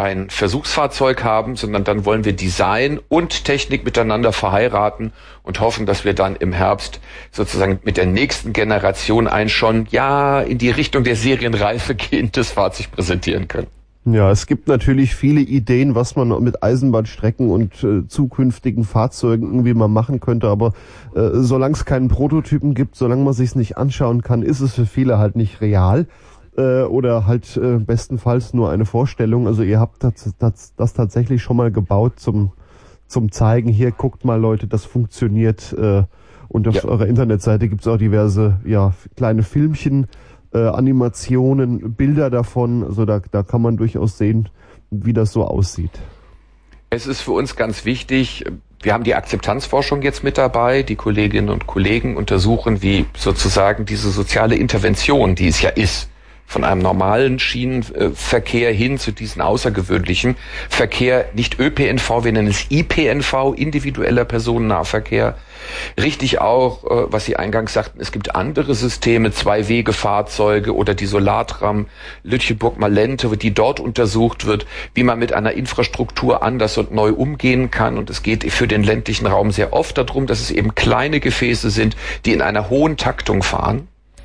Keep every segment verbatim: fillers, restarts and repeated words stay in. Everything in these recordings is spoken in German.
ein Versuchsfahrzeug haben, sondern dann wollen wir Design und Technik miteinander verheiraten und hoffen, dass wir dann im Herbst sozusagen mit der nächsten Generation ein schon, ja, in die Richtung der Serienreife gehendes Fahrzeug präsentieren können. Ja, es gibt natürlich viele Ideen, was man mit Eisenbahnstrecken und äh, zukünftigen Fahrzeugen irgendwie mal machen könnte, aber äh, solange es keinen Prototypen gibt, solange man sich's nicht anschauen kann, ist es für viele halt nicht real äh, oder halt äh, bestenfalls nur eine Vorstellung. Also ihr habt das, das, das tatsächlich schon mal gebaut zum zum Zeigen, hier guckt mal Leute, das funktioniert äh, und auf ja. eurer Internetseite gibt's auch diverse ja kleine Filmchen, Äh, Animationen, Bilder davon, also da, da kann man durchaus sehen, wie das so aussieht. Es ist für uns ganz wichtig, wir haben die Akzeptanzforschung jetzt mit dabei, die Kolleginnen und Kollegen untersuchen, wie sozusagen diese soziale Intervention, die es ja ist, von einem normalen Schienenverkehr hin zu diesem außergewöhnlichen Verkehr, nicht Ö P N V, wir nennen es I P N V, individueller Personennahverkehr. Richtig auch, was Sie eingangs sagten, es gibt andere Systeme, Zwei-Wege-Fahrzeuge oder die Solartram Lütjeburg-Malente, die dort untersucht wird, wie man mit einer Infrastruktur anders und neu umgehen kann. Und es geht für den ländlichen Raum sehr oft darum, dass es eben kleine Gefäße sind, die in einer hohen Taktung fahren.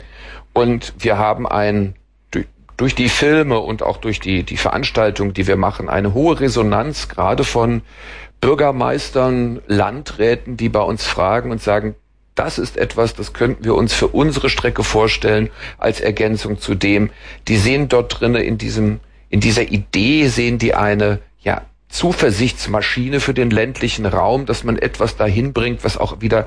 Und wir haben ein durch die Filme und auch durch die, die Veranstaltung, die wir machen, eine hohe Resonanz, gerade von Bürgermeistern, Landräten, die bei uns fragen und sagen, das ist etwas, das könnten wir uns für unsere Strecke vorstellen, als Ergänzung zu dem. Die sehen dort drinnen in diesem, in dieser Idee sehen die eine, ja, Zuversichtsmaschine für den ländlichen Raum, dass man etwas dahin bringt, was auch wieder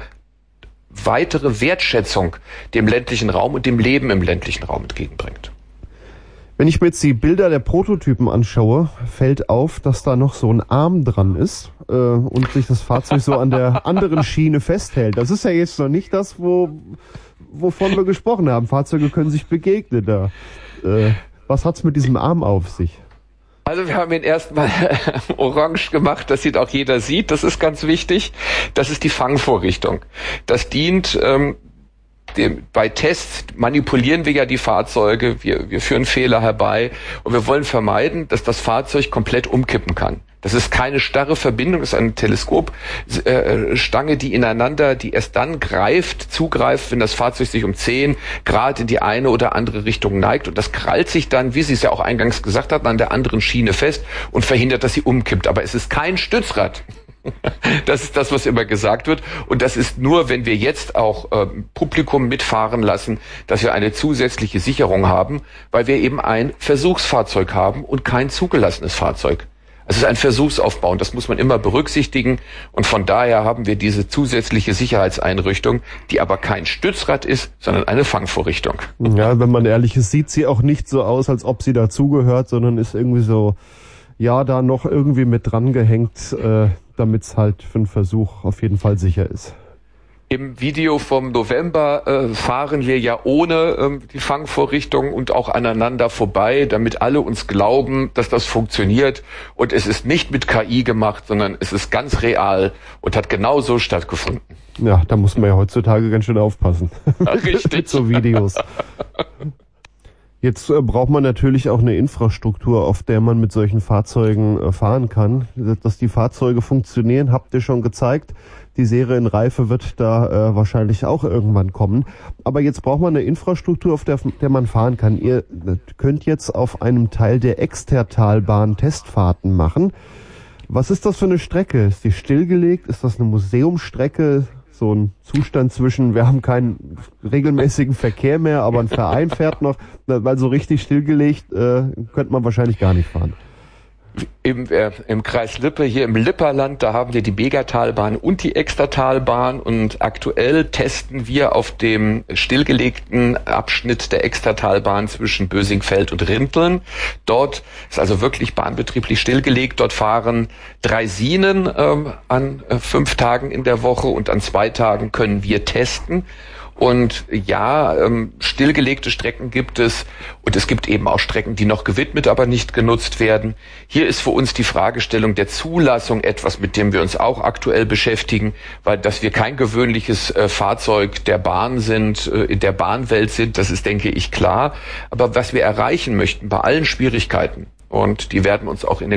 weitere Wertschätzung dem ländlichen Raum und dem Leben im ländlichen Raum entgegenbringt. Wenn ich mir jetzt die Bilder der Prototypen anschaue, fällt auf, dass da noch so ein Arm dran ist äh, und sich das Fahrzeug so an der anderen Schiene festhält. Das ist ja jetzt noch nicht das, wo, wovon wir gesprochen haben. Fahrzeuge können sich begegnen da. Äh, was hat's mit diesem Arm auf sich? Also wir haben ihn erstmal orange gemacht, dass ihn auch jeder sieht. Das ist ganz wichtig. Das ist die Fangvorrichtung. Das dient... Ähm, Dem, bei Tests manipulieren wir ja die Fahrzeuge, wir, wir führen Fehler herbei und wir wollen vermeiden, dass das Fahrzeug komplett umkippen kann. Das ist keine starre Verbindung, das ist eine Teleskopstange, die ineinander, die erst dann greift, zugreift, wenn das Fahrzeug sich um zehn Grad in die eine oder andere Richtung neigt und das krallt sich dann, wie Sie es ja auch eingangs gesagt hatten, an der anderen Schiene fest und verhindert, dass sie umkippt. Aber es ist kein Stützrad. Das ist das, was immer gesagt wird. Und das ist nur, wenn wir jetzt auch äh, Publikum mitfahren lassen, dass wir eine zusätzliche Sicherung haben, weil wir eben ein Versuchsfahrzeug haben und kein zugelassenes Fahrzeug. Es ist ein Versuchsaufbau und das muss man immer berücksichtigen. Und von daher haben wir diese zusätzliche Sicherheitseinrichtung, die aber kein Stützrad ist, sondern eine Fangvorrichtung. Ja, wenn man ehrlich ist, sieht sie auch nicht so aus, als ob sie dazugehört, sondern ist irgendwie so, ja, da noch irgendwie mit dran gehängt, äh, damit es halt für einen Versuch auf jeden Fall sicher ist. Im Video vom November äh, fahren wir ja ohne ähm, die Fangvorrichtung und auch aneinander vorbei, damit alle uns glauben, dass das funktioniert. Und es ist nicht mit K I gemacht, sondern es ist ganz real und hat genau so stattgefunden. Ja, da muss man ja heutzutage ganz schön aufpassen. Ja, richtig. Mit so Videos. Jetzt äh, braucht man natürlich auch eine Infrastruktur, auf der man mit solchen Fahrzeugen äh, fahren kann. Dass die Fahrzeuge funktionieren, habt ihr schon gezeigt. Die Serienreife wird da äh, wahrscheinlich auch irgendwann kommen. Aber jetzt braucht man eine Infrastruktur, auf der, der man fahren kann. Ihr könnt jetzt auf einem Teil der Extertalbahn Testfahrten machen. Was ist das für eine Strecke? Ist die stillgelegt? Ist das eine Museumsstrecke? So ein Zustand zwischen, wir haben keinen regelmäßigen Verkehr mehr, aber ein Verein fährt noch, weil so richtig stillgelegt äh, könnte man wahrscheinlich gar nicht fahren. Im, äh, im Kreis Lippe, hier im Lipperland, da haben wir die Begertalbahn und die Extertalbahn und aktuell testen wir auf dem stillgelegten Abschnitt der Extertalbahn zwischen Bösingfeld und Rinteln. Dort ist also wirklich bahnbetrieblich stillgelegt. Dort fahren Draisinen ähm, an äh, fünf Tagen in der Woche und an zwei Tagen können wir testen. Und ja, ähm, stillgelegte Strecken gibt es und es gibt eben auch Strecken, die noch gewidmet, aber nicht genutzt werden. Hier ist für uns die Fragestellung der Zulassung etwas, mit dem wir uns auch aktuell beschäftigen, weil dass wir kein gewöhnliches äh, Fahrzeug der Bahn sind, äh, in der Bahnwelt sind, das ist, denke ich, klar. Aber was wir erreichen möchten bei allen Schwierigkeiten, und die werden uns auch in den